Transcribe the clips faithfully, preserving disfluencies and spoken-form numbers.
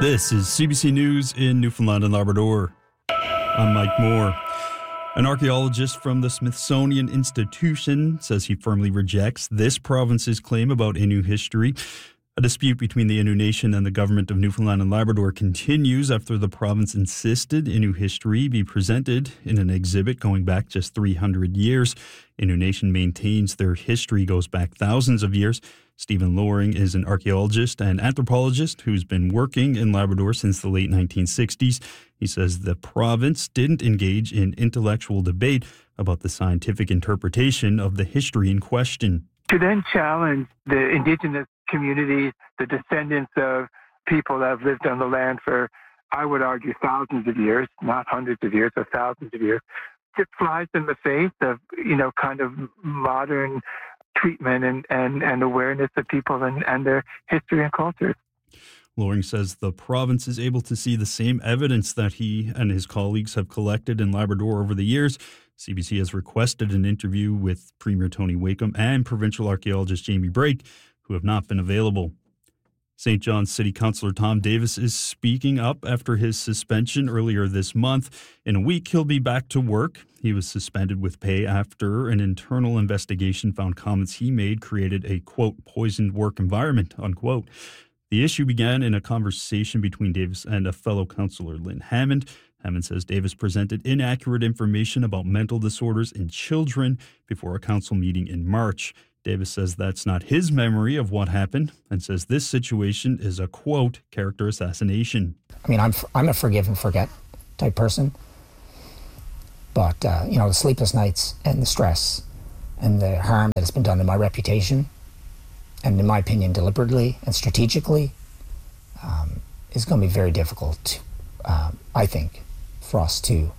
This is C B C News in Newfoundland and Labrador. I'm Mike Moore. An archaeologist from the Smithsonian Institution says he firmly rejects this province's claim about Innu history. A dispute between the Innu Nation and the government of Newfoundland and Labrador continues after the province insisted Innu history be presented in an exhibit going back just three hundred years. Innu Nation maintains their history goes back thousands of years. Stephen Loring is an archaeologist and anthropologist who's been working in Labrador since the late nineteen sixties. He says the province didn't engage in intellectual debate about the scientific interpretation of the history in question. To then challenge the Indigenous communities, the descendants of people that have lived on the land for, I would argue, thousands of years, not hundreds of years, but thousands of years, it flies in the face of, you know, kind of modern treatment and, and, and awareness of people and, and their history and culture. Loring says the province is able to see the same evidence that he and his colleagues have collected in Labrador over the years. C B C has requested an interview with Premier Tony Wakeham and provincial archaeologist Jamie Brake, who have not been available. Saint John's City Councillor Tom Davis is speaking up after his suspension earlier this month. In a week, he'll be back to work. He was suspended with pay after an internal investigation found comments he made created a, quote, poisoned work environment, unquote. The issue began in a conversation between Davis and a fellow councillor, Lynn Hammond. Hammond says Davis presented inaccurate information about mental disorders in children before a council meeting in March. Davis says that's not his memory of what happened and says this situation is a, quote, character assassination. I mean, I'm I'm a forgive and forget type person. But, uh, you know, the sleepless nights and the stress and the harm that has been done to my reputation, and in my opinion, deliberately and strategically, um, is going to be very difficult, uh, I think, for us to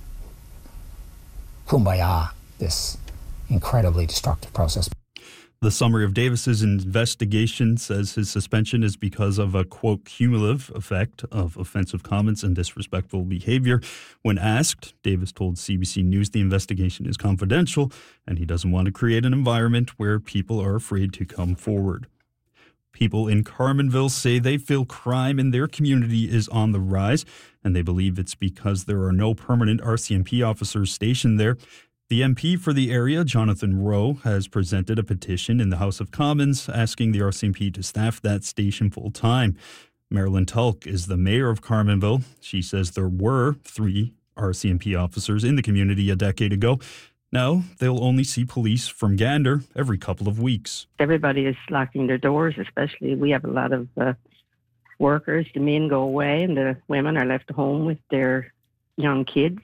kumbaya this incredibly destructive process. The summary of Davis's investigation says his suspension is because of a, quote, cumulative effect of offensive comments and disrespectful behavior. When asked, Davis told C B C News the investigation is confidential and he doesn't want to create an environment where people are afraid to come forward. People in Carmanville say they feel crime in their community is on the rise, and they believe it's because there are no permanent R C M P officers stationed there. The M P for the area, Jonathan Rowe, has presented a petition in the House of Commons asking the R C M P to staff that station full-time. Marilyn Tulk is the mayor of Carmanville. She says there were three R C M P officers in the community a decade ago. Now they'll only see police from Gander every couple of weeks. Everybody is locking their doors, especially we have a lot of uh, workers. The men go away and the women are left home with their young kids.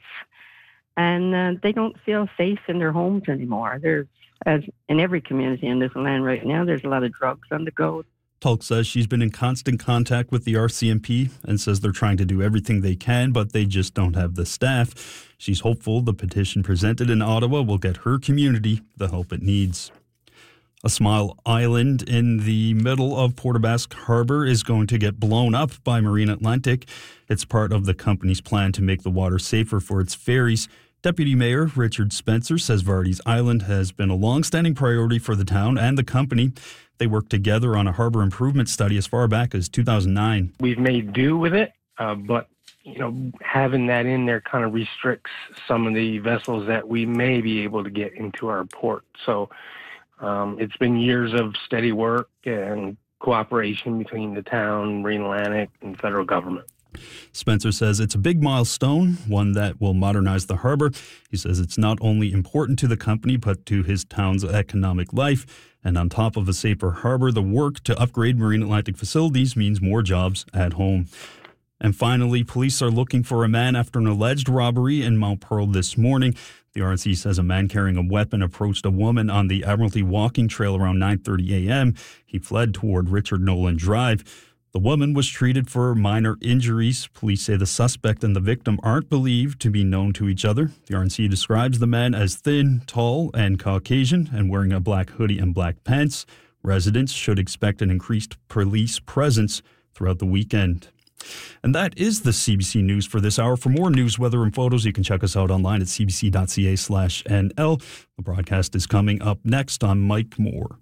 And uh, they don't feel safe in their homes anymore. There's, as in every community in this land right now, there's a lot of drugs on the go. Tulk says she's been in constant contact with the R C M P and says they're trying to do everything they can, but they just don't have the staff. She's hopeful the petition presented in Ottawa will get her community the help it needs. A small island in the middle of Port aux Basques Harbor is going to get blown up by Marine Atlantic. It's part of the company's plan to make the water safer for its ferries. Deputy Mayor Richard Spencer says Vardy's Island has been a long-standing priority for the town and the company. They worked together on a harbor improvement study as far back as two thousand nine. We've made do with it, uh, but you know, having that in there kind of restricts some of the vessels that we may be able to get into our port. So um, it's been years of steady work and cooperation between the town, Marine Atlantic, and federal government. Spencer says it's a big milestone, one that will modernize the harbor. He says it's not only important to the company, but to his town's economic life. And on top of a safer harbor, the work to upgrade Marine Atlantic facilities means more jobs at home. And finally, police are looking for a man after an alleged robbery in Mount Pearl this morning. The R N C says a man carrying a weapon approached a woman on the Admiralty walking trail around nine thirty a.m. He fled toward Richard Nolan Drive. The woman was treated for minor injuries. Police say the suspect and the victim aren't believed to be known to each other. The R N C describes the man as thin, tall, and Caucasian and wearing a black hoodie and black pants. Residents should expect an increased police presence throughout the weekend. And that is the C B C News for this hour. For more news, weather, and photos, you can check us out online at cbc.ca slash NL. The broadcast is coming up next. I'm Mike Moore.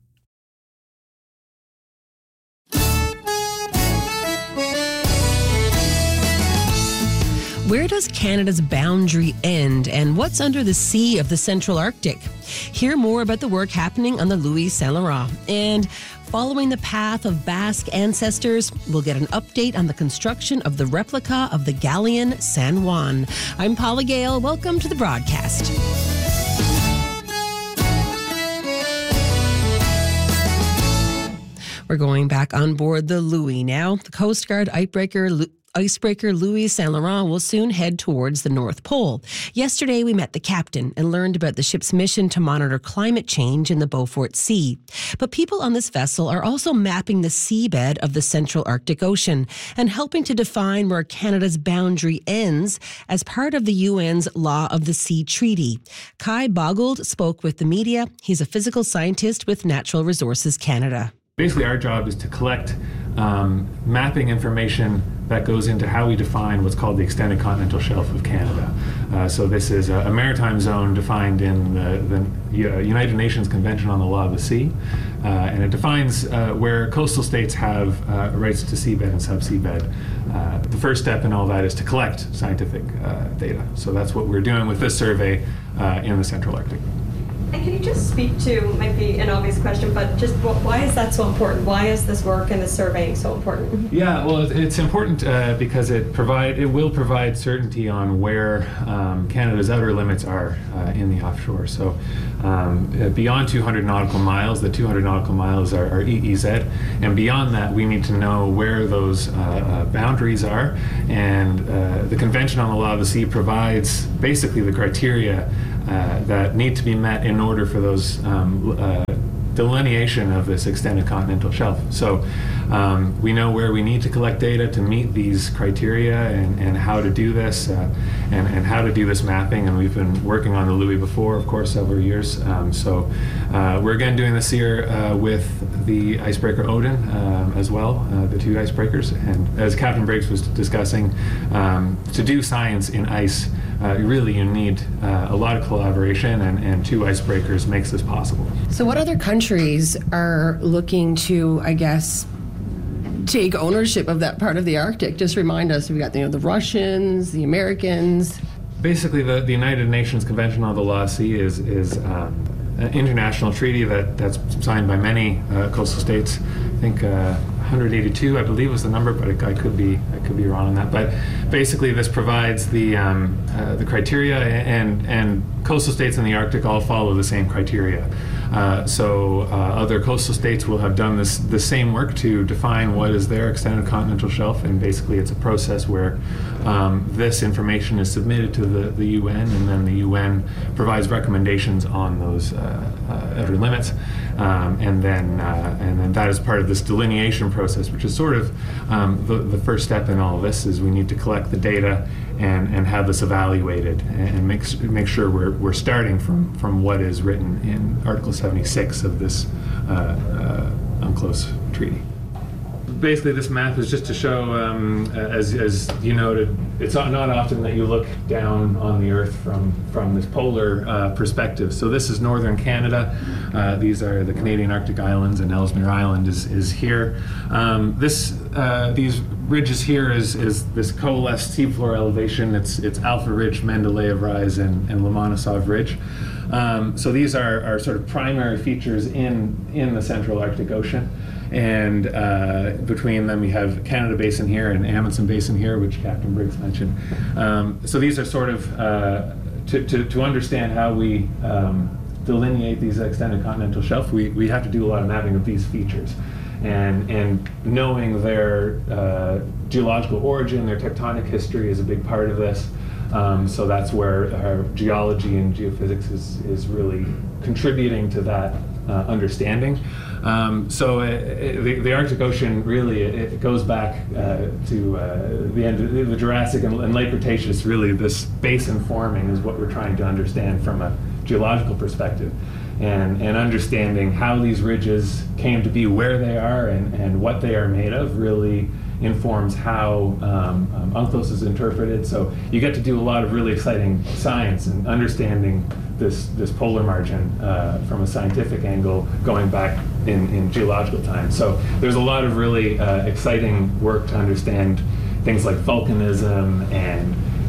Where does Canada's boundary end, and what's under the sea of the Central Arctic? Hear more about the work happening on the Louis Saint Laurent. And following the path of Basque ancestors, we'll get an update on the construction of the replica of the galleon San Juan. I'm Paula Gale. Welcome to the broadcast. We're going back on board the Louis now. The Coast Guard icebreaker Icebreaker Louis Saint Laurent will soon head towards the North Pole. Yesterday, we met the captain and learned about the ship's mission to monitor climate change in the Beaufort Sea. But people on this vessel are also mapping the seabed of the Central Arctic Ocean and helping to define where Canada's boundary ends as part of the U N's Law of the Sea Treaty. Kai Bogold spoke with the media. He's a physical scientist with Natural Resources Canada. Basically, our job is to collect um, mapping information that goes into how we define what's called the extended continental shelf of Canada. Uh, so this is a, a maritime zone defined in the, the uh, United Nations Convention on the Law of the Sea, uh, and it defines uh, where coastal states have uh, rights to seabed and subseabed. Uh, the first step in all that is to collect scientific uh, data. So that's what we're doing with this survey uh, in the Central Arctic. And can you just speak to, might be an obvious question, but just why is that so important? Why is this work and this surveying so important? Yeah, well, it's important uh, because it provide it will provide certainty on where um, Canada's outer limits are uh, in the offshore. So um, beyond two hundred nautical miles, the two hundred nautical miles are, are E E Z, and beyond that, we need to know where those uh, uh, boundaries are. And uh, the Convention on the Law of the Sea provides basically the criteria Uh, that need to be met in order for those um, uh, delineation of this extended continental shelf. So um, we know where we need to collect data to meet these criteria and, and how to do this uh, and, and how to do this mapping. And we've been working on the Louis before, of course, several years. Um, so uh, we're again doing this here uh, with the icebreaker Odin um, as well, uh, the two icebreakers. And as Captain Briggs was discussing, um, to do science in ice, Uh, really, you need uh, a lot of collaboration, and, and two icebreakers makes this possible. So what other countries are looking to, I guess, take ownership of that part of the Arctic? Just remind us, we've got you know, the Russians, the Americans. Basically, the, the United Nations Convention on the Law of the Sea is, is um, an international treaty that, that's signed by many uh, coastal states. I think uh, one hundred eighty-two, I believe, was the number, but I could be I could be wrong on that. But basically, this provides the um, uh, the criteria, and and coastal states in the Arctic all follow the same criteria. Uh, so uh, other coastal states will have done this the same work to define what is their extended continental shelf, and basically it's a process where um, this information is submitted to the, the U N, and then the U N provides recommendations on those uh, uh, outer limits, um, and then uh, and then that is part of this delineation process, which is sort of um, the, the first step in all of this. Is we need to collect the data and, and have this evaluated and make make sure we're we're starting from from what is written in Article seventy-six of this uh, uh, UNCLOS treaty. Basically, this map is just to show, um, as, as you noted, it's not often that you look down on the Earth from, from this polar uh, perspective. So this is northern Canada. Uh, these are the Canadian Arctic Islands, and Ellesmere Island is, is here. Um, this, uh, these ridges here is, is this coalesced seafloor elevation. It's, it's Alpha Ridge, Mendeleev Rise, and, and Lomonosov Ridge. Um, so these are, are sort of primary features in, in the Central Arctic Ocean. And uh, between them, we have Canada Basin here and Amundsen Basin here, which Captain Briggs mentioned. Um, so these are sort of, uh, to, to, to understand how we um, delineate these extended continental shelf, we, we have to do a lot of mapping of these features. And, and knowing their uh, geological origin, their tectonic history is a big part of this. Um, so that's where our geology and geophysics is, is really contributing to that uh, understanding. Um, so it, it, the, the Arctic Ocean really, it, it goes back uh, to uh, the end of the Jurassic and, and late Cretaceous. Really, this basin forming is what we're trying to understand from a geological perspective, and, and understanding how these ridges came to be where they are and, and what they are made of really informs how um, um, UNCLOS is interpreted. So you get to do a lot of really exciting science and understanding this this polar margin uh, from a scientific angle going back in, in geological time. So there's a lot of really uh, exciting work to understand things like volcanism and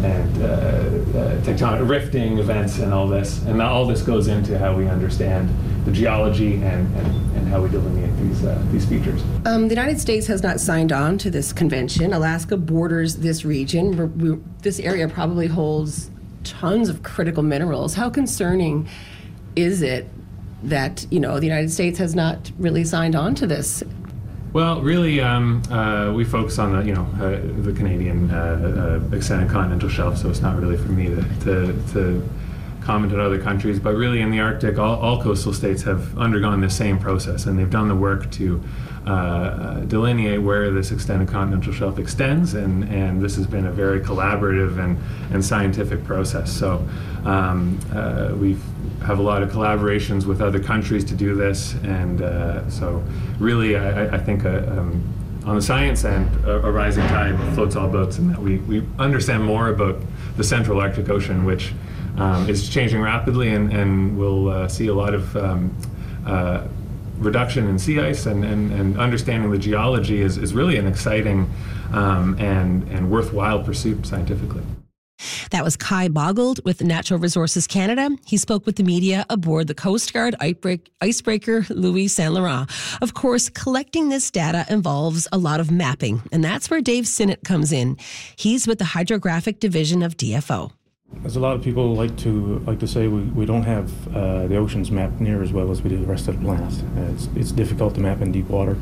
and uh, uh, tectonic rifting events and all this. And all this goes into how we understand the geology and, and, and how we delineate these uh, these features. Um, the United States has not signed on to this convention. Alaska borders this region. We're, we, this area probably holds tons of critical minerals. How concerning is it that, you know, the United States has not really signed on to this? Well, really, um, uh, we focus on the, you know, uh, the Canadian uh, uh, extended continental shelf, so it's not really for me to, to, to comment on other countries. But really, in the Arctic, all, all coastal states have undergone the same process, and they've done the work to uh, uh, delineate where this extended continental shelf extends, and, and this has been a very collaborative and, and scientific process. So um, uh, we've have a lot of collaborations with other countries to do this, and uh, so really I, I think uh, um, on the science end, a, a rising tide floats all boats, and that we, we understand more about the central Arctic Ocean, which um, is changing rapidly, and, and we'll uh, see a lot of um, uh, reduction in sea ice, and, and, and understanding the geology is, is really an exciting um, and, and worthwhile pursuit scientifically. That was Kai Boggled with Natural Resources Canada. He spoke with the media aboard the Coast Guard icebreaker Louis Saint Laurent. Of course, collecting this data involves a lot of mapping, and that's where Dave Sinnott comes in. He's with the Hydrographic Division of D F O. As a lot of people like to like to say, we, we don't have uh, the oceans mapped near as well as we do the rest of the planet. Uh, it's, it's difficult to map in deep water.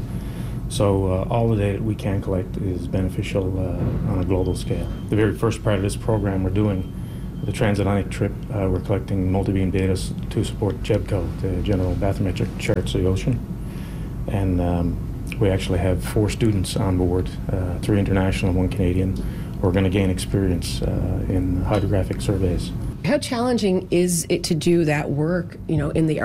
So uh, all the data we can collect is beneficial uh, on a global scale. The very first part of this program we're doing, the transatlantic trip, uh, we're collecting multi-beam data to support GEBCO, the General Bathymetric Charts of the Ocean. And um, we actually have four students on board, uh, three international and one Canadian, who are going to gain experience uh, in hydrographic surveys. How challenging is it to do that work, you know, in the